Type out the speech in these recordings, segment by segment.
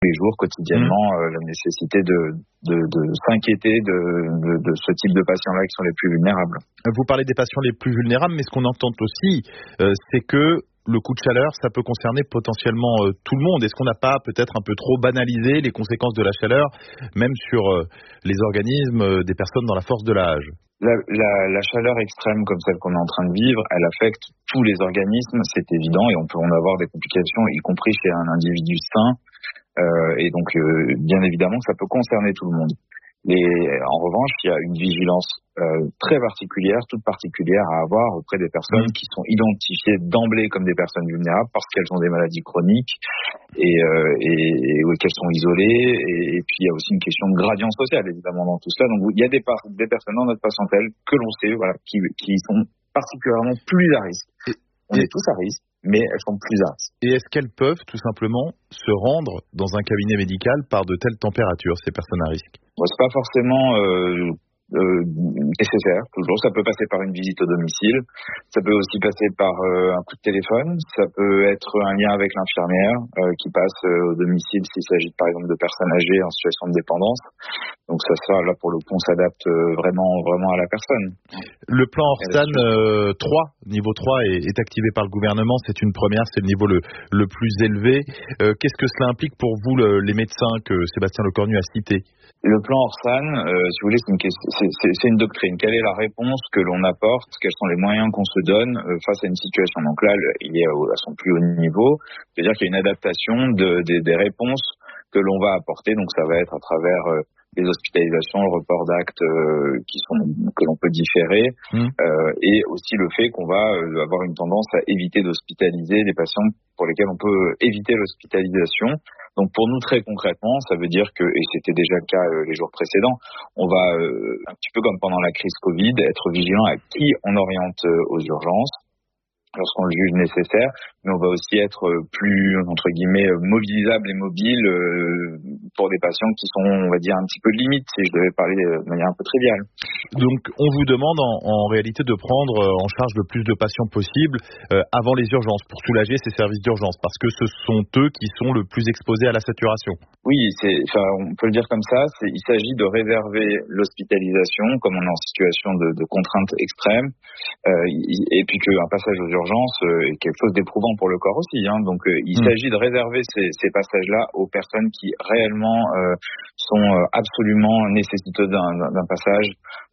les jours, quotidiennement, la nécessité de s'inquiéter de ce type de patients-là qui sont les plus vulnérables. Vous parlez des patients les plus vulnérables, mais ce qu'on entend aussi, c'est que le coup de chaleur, ça peut concerner potentiellement tout le monde. Est-ce qu'on n'a pas peut-être un peu trop banalisé les conséquences de la chaleur, même sur les organismes des personnes dans la force de l'âge ? La chaleur extrême comme celle qu'on est en train de vivre, elle affecte tous les organismes, c'est évident, et on peut en avoir des complications, y compris chez un individu sain. Et donc, bien évidemment, ça peut concerner tout le monde. En revanche, il y a une vigilance très particulière, toute particulière à avoir auprès des personnes qui sont identifiées d'emblée comme des personnes vulnérables parce qu'elles ont des maladies chroniques et qu'elles sont isolées. Et puis, il y a aussi une question de gradient social, évidemment, dans tout cela. Donc, il y a des personnes dans notre patientèle que l'on sait, qui sont particulièrement plus à risque. On est tous à risque, mais elles sont plus à risque. Et est-ce qu'elles peuvent tout simplement se rendre dans un cabinet médical par de telles températures, ces personnes à risque ? C'est pas forcément nécessaire, toujours. Ça peut passer par une visite au domicile, ça peut aussi passer par un coup de téléphone, ça peut être un lien avec l'infirmière qui passe au domicile s'il s'agit par exemple de personnes âgées en situation de dépendance. Donc ça là pour le coup on s'adapte vraiment à la personne. Le plan Orsan 3, niveau 3 est activé par le gouvernement, c'est une première, c'est le niveau le plus élevé. Qu'est-ce que cela implique pour vous les médecins que Sébastien Lecornu a cités ? Le plan Orsan, si vous voulez, c'est une doctrine. Quelle est la réponse que l'on apporte ? Quels sont les moyens qu'on se donne face à une situation ? Donc là, il est à son plus haut niveau. C'est-à-dire qu'il y a une adaptation des réponses que l'on va apporter. Donc ça va être à travers les hospitalisations, le report d'actes que l'on peut différer, et aussi le fait qu'on va avoir une tendance à éviter d'hospitaliser des patients pour lesquels on peut éviter l'hospitalisation. Donc pour nous très concrètement, ça veut dire que, et c'était déjà le cas les jours précédents, on va un petit peu comme pendant la crise Covid, être vigilant à qui on oriente aux urgences lorsqu'on le juge nécessaire, mais on va aussi être plus, entre guillemets, mobilisable et mobile pour des patients qui sont, on va dire, un petit peu limite, si je devais parler de manière un peu triviale. Donc, on vous demande en réalité de prendre en charge le plus de patients possible avant les urgences, pour soulager ces services d'urgence, parce que ce sont eux qui sont le plus exposés à la saturation. Oui, on peut le dire comme ça, il s'agit de réserver l'hospitalisation, comme on est en situation de contrainte extrême, et puis qu'un passage aux urgences est quelque chose d'éprouvant pour le corps aussi. Donc il s'agit de réserver ces passages-là aux personnes qui réellement sont absolument nécessiteuses d'un passage.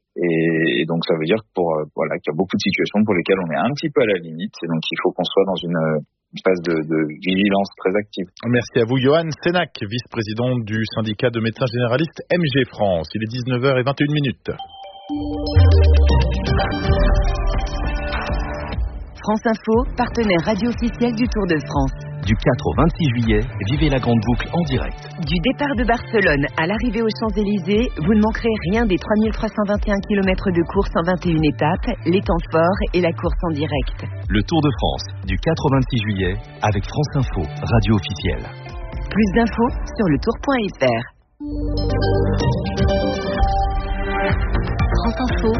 Et donc ça veut dire qu'il y a beaucoup de situations pour lesquelles on est un petit peu à la limite, et donc il faut qu'on soit dans une phase de vigilance très active. Merci à vous, Johan Sénac, vice-président du syndicat de médecins généralistes MG France. Il est 19h21. France Info, partenaire radio officiel du Tour de France. Du 4 au 26 juillet, vivez la grande boucle en direct. Du départ de Barcelone à l'arrivée aux Champs-Élysées, vous ne manquerez rien des 3321 km de course en 21 étapes, les temps forts et la course en direct. Le Tour de France, du 4 au 26 juillet, avec France Info, radio officielle. Plus d'infos sur letour.fr. France Info,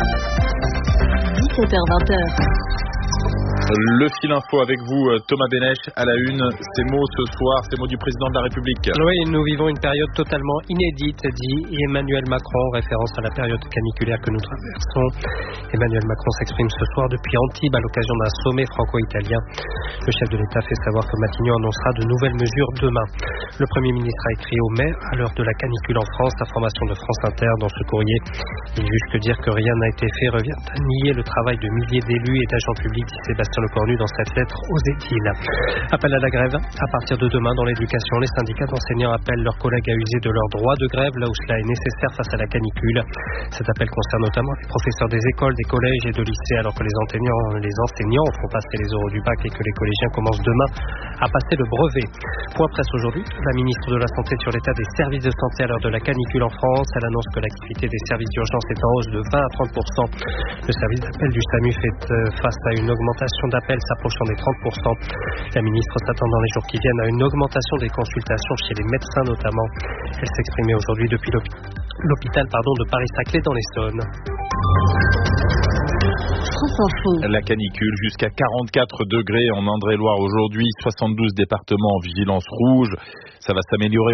17h-20h. Le fil info avec vous, Thomas Benech, à la une. Ces mots ce soir, ces mots du président de la République. Oui, nous vivons une période totalement inédite, dit Emmanuel Macron, en référence à la période caniculaire que nous traversons. Emmanuel Macron s'exprime ce soir depuis Antibes à l'occasion d'un sommet franco-italien. Le chef de l'État fait savoir que Matignon annoncera de nouvelles mesures demain. Le Premier ministre a écrit au maire à l'heure de la canicule en France. Information de France Inter dans ce courrier. Il juge que dire que rien n'a été fait revient à nier le travail de milliers d'élus et d'agents publics, dit Sébastien Lecornu dans cette lettre aux Étiles. Appel à la grève. À partir de demain, dans l'éducation, les syndicats d'enseignants appellent leurs collègues à user de leur droit de grève là où cela est nécessaire face à la canicule. Cet appel concerne notamment les professeurs des écoles, des collèges et de lycées, alors que les enseignants font passer les oraux du bac et que les collégiens commencent demain à passer le brevet. Point presse aujourd'hui. La ministre de la Santé sur l'état des services de santé à l'heure de la canicule en France. Elle annonce que l'activité des services d'urgence est en hausse de 20 à 30%. Le service d'appel du SAMU fait face à une augmentation d'appels s'approchant des 30%. La ministre s'attend dans les jours qui viennent à une augmentation des consultations chez les médecins notamment. Elle s'exprimait aujourd'hui depuis l'hôpital de Paris-Saclay dans l'Essonne. La canicule jusqu'à 44 degrés en Indre-et-Loire aujourd'hui, 72 départements en vigilance rouge. Ça va s'améliorer